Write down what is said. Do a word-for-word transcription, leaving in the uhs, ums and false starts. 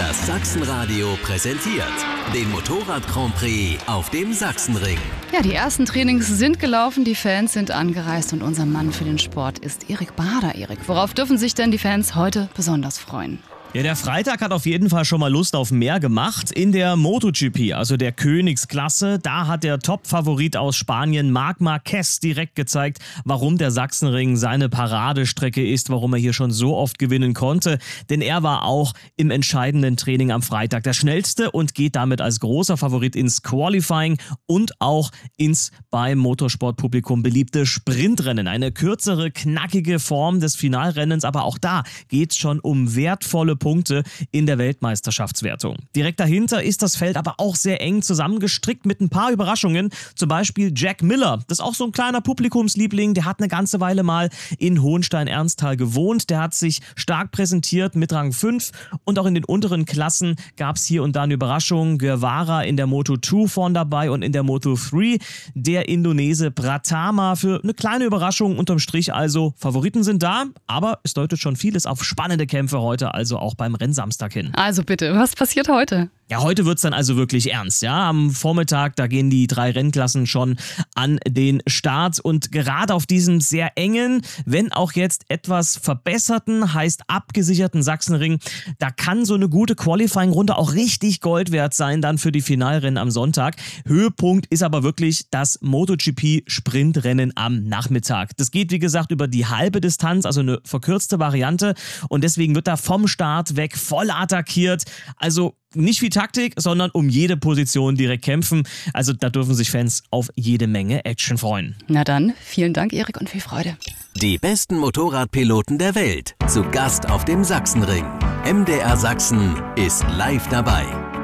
Das Sachsenradio präsentiert den Motorrad Grand Prix auf dem Sachsenring. Ja, die ersten Trainings sind gelaufen, die Fans sind angereist und unser Mann für den Sport ist Erik Bader. Erik, worauf dürfen sich denn die Fans heute besonders freuen? Ja, der Freitag hat auf jeden Fall schon mal Lust auf mehr gemacht. In der MotoGP, also der Königsklasse, da hat der Top-Favorit aus Spanien, Marc Marquez, direkt gezeigt, warum der Sachsenring seine Paradestrecke ist, warum er hier schon so oft gewinnen konnte. Denn er war auch im entscheidenden Training am Freitag der schnellste und geht damit als großer Favorit ins Qualifying und auch ins beim Motorsportpublikum beliebte Sprintrennen. Eine kürzere, knackige Form des Finalrennens, aber auch da geht es schon um wertvolle Punkte in der Weltmeisterschaftswertung. Direkt dahinter ist das Feld aber auch sehr eng zusammengestrickt mit ein paar Überraschungen. Zum Beispiel Jack Miller, das ist auch so ein kleiner Publikumsliebling, der hat eine ganze Weile mal in Hohenstein-Ernsthal gewohnt. Der hat sich stark präsentiert mit Rang fünf und auch in den unteren Klassen gab es hier und da eine Überraschung. Guevara in der Moto zwei vorn dabei und in der Moto drei der Indonese Pratama für eine kleine Überraschung. Unterm Strich also, Favoriten sind da, aber es deutet schon vieles auf spannende Kämpfe heute, also auch beim Rennsamstag hin. Also bitte, was passiert heute? Ja, heute wird's dann also wirklich ernst. Ja, am Vormittag, da gehen die drei Rennklassen schon an den Start und gerade auf diesem sehr engen, wenn auch jetzt etwas verbesserten, heißt abgesicherten Sachsenring, da kann so eine gute Qualifying-Runde auch richtig Gold wert sein dann für die Finalrennen am Sonntag. Höhepunkt ist aber wirklich das MotoGP-Sprintrennen am Nachmittag. Das geht, wie gesagt, über die halbe Distanz, also eine verkürzte Variante und deswegen wird da vom Start weg voll attackiert. Also nicht wie Taktik, sondern um jede Position direkt kämpfen. Also da dürfen sich Fans auf jede Menge Action freuen. Na dann, vielen Dank, Erik, und viel Freude. Die besten Motorradpiloten der Welt zu Gast auf dem Sachsenring. M D R Sachsen ist live dabei.